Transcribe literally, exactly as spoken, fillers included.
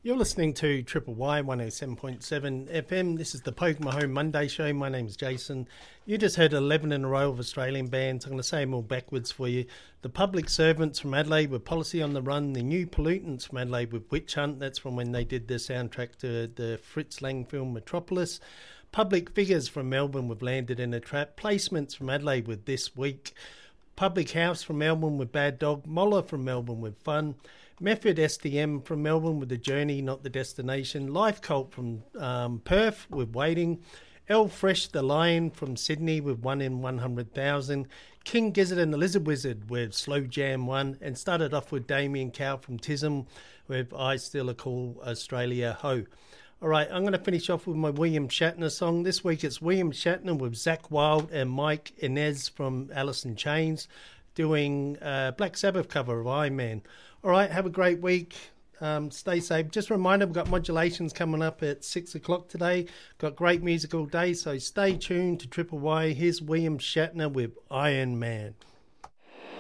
You're listening to Triple Y one oh seven point seven F M. This is the Poke My Home Monday show. My name's Jason. You just heard eleven in a row of Australian bands. I'm going to say them all backwards for you. The Public Servants from Adelaide with Policy on the Run. The New Pollutants from Adelaide with Witch Hunt. That's from when they did the soundtrack to the Fritz Lang film Metropolis. Public Figures from Melbourne with Landed in a Trap. Placements from Adelaide with This Week. Public House from Melbourne with Bad Dog. Moller from Melbourne with Fun. Method S D M from Melbourne with The Journey, Not the Destination. Life Cult from um, Perth with Waiting. El Fresh the Lion from Sydney with One in one hundred thousand. King Gizzard and the Lizard Wizard with Slow Jam one. And started off with Damien Cow from Tism with I Still Call Australia Ho. All right, I'm going to finish off with my William Shatner song. This week it's William Shatner with Zach Wilde and Mike Inez from Alice in Chains doing a Black Sabbath cover of Iron Man. All right, have a great week. Um, stay safe. Just a reminder, we've got modulations coming up at six o'clock today. Got great music all day, so stay tuned to Triple Y. Here's William Shatner with Iron Man.